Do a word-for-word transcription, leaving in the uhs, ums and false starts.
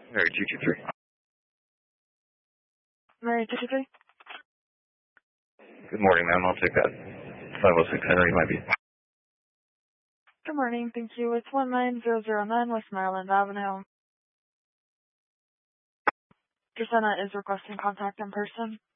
Mary two two three. Mary two two three. Good morning, ma'am. I'll take that. five oh six Henry might be. Good morning. Thank you. It's one nine zero zero nine West Maryland Avenue. Jasenna is requesting contact in person.